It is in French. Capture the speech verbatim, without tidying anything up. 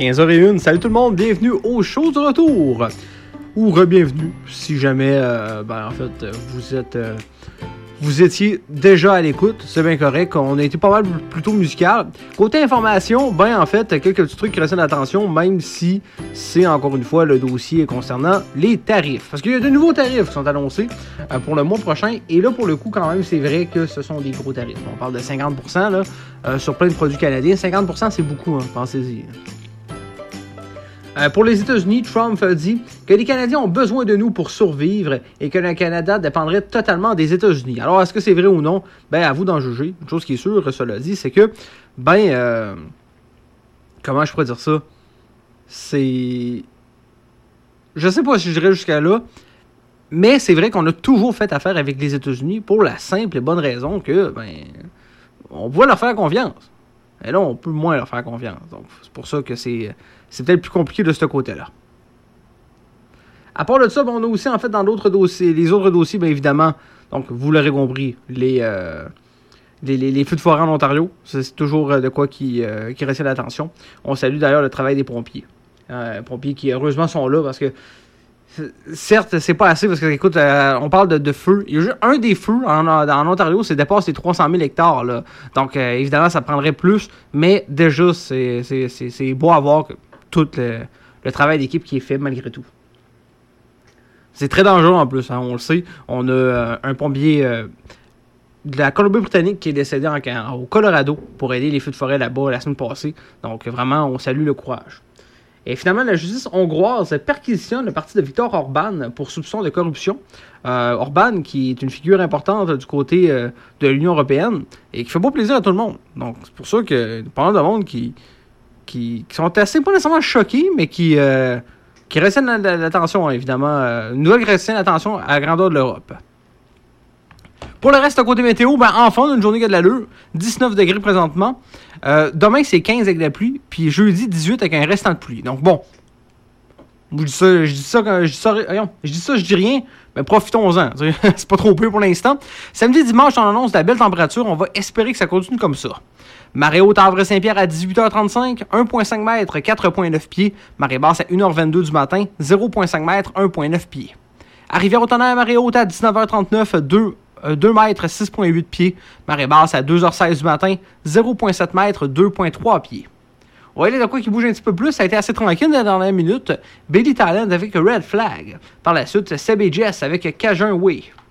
quinze heures zéro un. Salut tout le monde, bienvenue au show du retour. Ou re-bienvenue, si jamais, euh, ben en fait, vous êtes... Euh, vous étiez déjà à l'écoute, c'est bien correct. On a été pas mal plutôt musical. Côté information, ben en fait, quelques petits trucs qui retiennent l'attention, même si c'est encore une fois le dossier concernant les tarifs. Parce qu'il y a de nouveaux tarifs qui sont annoncés euh, pour le mois prochain. Et là, pour le coup, quand même, c'est vrai que ce sont des gros tarifs. On parle de cinquante pour cent là, euh, sur plein de produits canadiens. cinquante pour cent, c'est beaucoup, hein, pensez-y. Euh, pour les États-Unis, Trump a dit que les Canadiens ont besoin de nous pour survivre et que le Canada dépendrait totalement des États-Unis. Alors, est-ce que c'est vrai ou non? Ben, à vous d'en juger. Une chose qui est sûre, cela dit, c'est que, ben, euh, comment je pourrais dire ça? C'est... Je sais pas si je dirais jusqu'à là, mais c'est vrai qu'on a toujours fait affaire avec les États-Unis pour la simple et bonne raison que, ben, on doit leur faire confiance. Et là, on peut moins leur faire confiance. Donc, c'est pour ça que c'est... C'est peut-être plus compliqué de ce côté-là. À part de ça, ben, on a aussi, en fait, dans d'autres dossiers, les autres dossiers, bien évidemment, donc, vous l'aurez compris, les, euh, les, les, les feux de forêt en Ontario. Ça, c'est toujours de quoi qui, euh, qui retient l'attention. On salue d'ailleurs le travail des pompiers. Euh, pompiers qui, heureusement, sont là parce que, certes, c'est pas assez parce que, écoute, euh, on parle de, de feux. Il y a juste un des feux en, en Ontario, c'est dépasse les trois cent mille hectares. Là. Donc, euh, évidemment, ça prendrait plus, mais déjà, c'est, c'est, c'est, c'est beau à voir que tout le, le travail d'équipe qui est fait malgré tout. C'est très dangereux en plus, hein, on le sait. On a euh, un pompier euh, de la Colombie-Britannique qui est décédé en, en, au Colorado pour aider les feux de forêt là-bas la semaine passée. Donc vraiment, on salue le courage. Et finalement, la justice hongroise perquisitionne le parti de Viktor Orban pour soupçon de corruption. Euh, Orban, qui est une figure importante du côté euh, de l'Union européenne et qui fait beau plaisir à tout le monde. Donc c'est pour ça que y a pas mal de monde qui... Qui, qui sont assez, pas nécessairement choqués, mais qui, euh, qui retiennent l'attention, hein, évidemment. Euh, une nouvelle qui retient l'attention à la grandeur de l'Europe. Pour le reste, côté météo, ben enfin, une journée qui a de l'allure. dix-neuf degrés présentement. Euh, demain, c'est quinze avec de la pluie. Puis jeudi, dix-huit avec un restant de pluie. Donc bon, je dis ça, je dis ça, je dis ça, je dis ça, je dis rien. Mais profitons-en. C'est pas trop peu pour l'instant. Samedi, dimanche, on annonce de la belle température. On va espérer que ça continue comme ça. Marée haute à Havre-Saint-Pierre à dix-huit heures trente-cinq, un virgule cinq mètres, quatre virgule neuf pieds. Marée basse à une heure vingt-deux du matin, zéro virgule cinq mètres, un virgule neuf pieds. À Rivière-au-Tonnerre, marée haute à dix-neuf heures trente-neuf, deux mètres, six virgule huit pieds. Marée basse à deux heures seize du matin, zéro virgule sept mètres, deux virgule trois pieds. On va aller de quoi qui bouge un petit peu plus. Ça a été assez tranquille dans les dernières minutes. Billy Talent avec Red Flag. Par la suite, Seb et Jess avec Cajun Way.